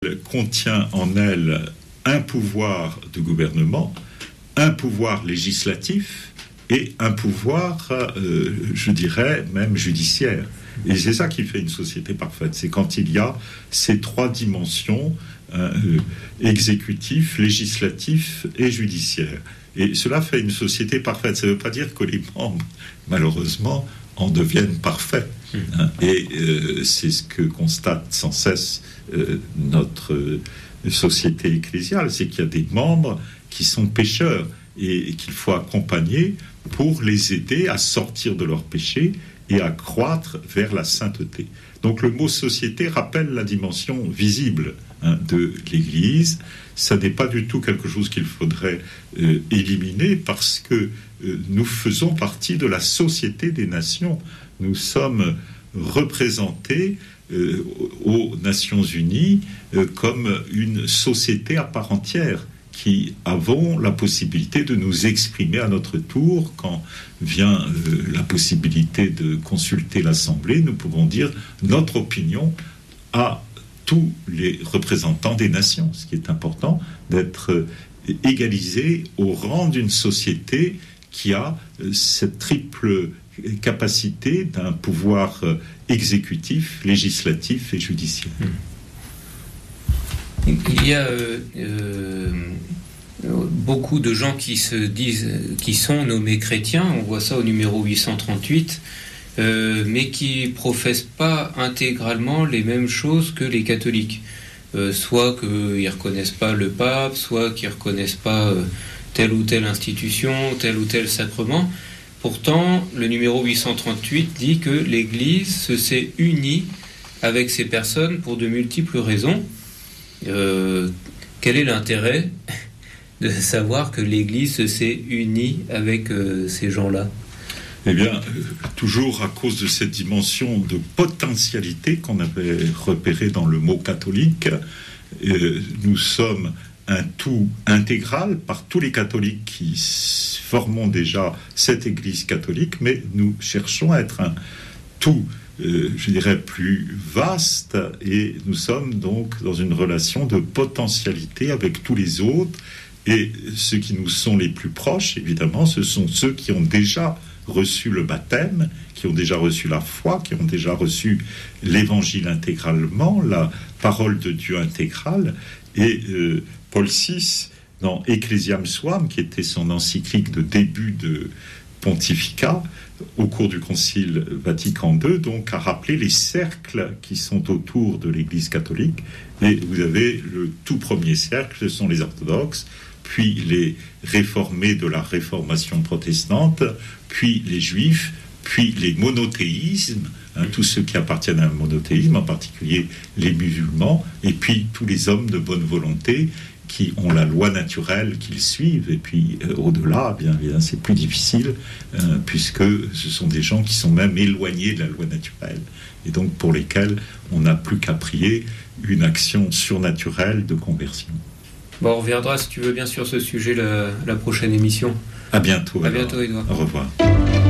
contient en elle un pouvoir de gouvernement, un pouvoir législatif et un pouvoir, je dirais, même judiciaire. Et c'est ça qui fait une société parfaite. C'est quand il y a ces trois dimensions, exécutif, législatif et judiciaire. Et cela fait une société parfaite. Ça ne veut pas dire que les membres, malheureusement, en deviennent parfaits. Et c'est ce que constate sans cesse notre société ecclésiale, c'est qu'il y a des membres qui sont pécheurs et qu'il faut accompagner pour les aider à sortir de leurs péchés et à croître vers la sainteté. Donc le mot société rappelle la dimension visible de l'Église. Ça n'est pas du tout quelque chose qu'il faudrait éliminer parce que nous faisons partie de la société des nations. Nous sommes représentés aux Nations Unies comme une société à part entière qui avons la possibilité de nous exprimer à notre tour. Quand vient la possibilité de consulter l'Assemblée, nous pouvons dire notre opinion à tous les représentants des nations, ce qui est important, d'être égalisé au rang d'une société qui a cette triple capacité d'un pouvoir exécutif, législatif et judiciaire. Il y a beaucoup de gens qui se disent, qui sont nommés chrétiens, on voit ça au numéro 838, mais qui professent pas intégralement les mêmes choses que les catholiques. Soit qu'ils reconnaissent pas le pape, soit qu'ils reconnaissent pas telle ou telle institution, tel ou tel sacrement. Pourtant, le numéro 838 dit que l'Église se s'est unie avec ces personnes pour de multiples raisons. Quel est l'intérêt de savoir que l'Église se s'est unie avec ces gens-là ? Eh bien, toujours à cause de cette dimension de potentialité qu'on avait repérée dans le mot catholique, nous sommes un tout intégral par tous les catholiques qui formons déjà cette Église catholique, mais nous cherchons à être un tout, je dirais, plus vaste, et nous sommes donc dans une relation de potentialité avec tous les autres, et ceux qui nous sont les plus proches, évidemment, ce sont ceux qui ont déjà reçu le baptême, qui ont déjà reçu la foi, qui ont déjà reçu l'évangile intégralement, la parole de Dieu intégrale. Et Paul VI, dans Ecclesiam Suam, qui était son encyclique de début de pontificat, au cours du Concile Vatican II, donc a rappelé les cercles qui sont autour de l'Église catholique. Et vous avez le tout premier cercle, ce sont les orthodoxes, puis les réformés de la réformation protestante, puis les juifs, puis les monothéismes, tous ceux qui appartiennent à un monothéisme, en particulier les musulmans, et puis tous les hommes de bonne volonté qui ont la loi naturelle qu'ils suivent, et puis au-delà, bien c'est plus difficile, puisque ce sont des gens qui sont même éloignés de la loi naturelle, et donc pour lesquels on n'a plus qu'à prier une action surnaturelle de conversion. Bon, on reviendra, si tu veux bien, sur ce sujet la prochaine émission. À bientôt. À bientôt, Édouard. Au revoir.